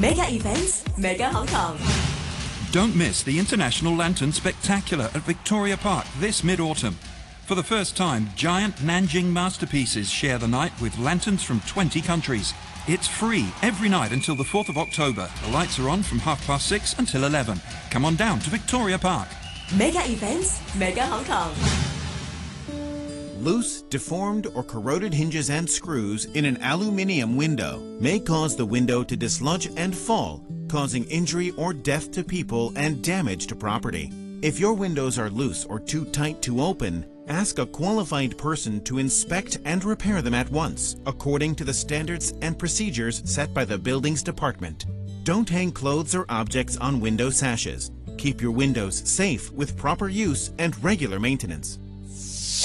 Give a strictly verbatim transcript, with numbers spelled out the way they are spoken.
Mega Events Mega Hong Kong. Don't miss the International Lantern Spectacular at Victoria Park this mid-autumn. For the first time, giant Nanjing masterpieces share the night with lanterns from twenty countries. It's free every night until the fourth of October. The lights are on from half past six until eleven. Come on down to Victoria Park. Mega Events Mega Hong Kong. Loose, deformed, or corroded hinges and screws in an aluminium window may cause the window to dislodge and fall, causing injury or death to people and damage to property. If your windows are loose or too tight to open, ask a qualified person to inspect and repair them at once, according to the standards and procedures set by the Buildings Department. Don't hang clothes or objects on window sashes. Keep your windows safe with proper use and regular maintenance.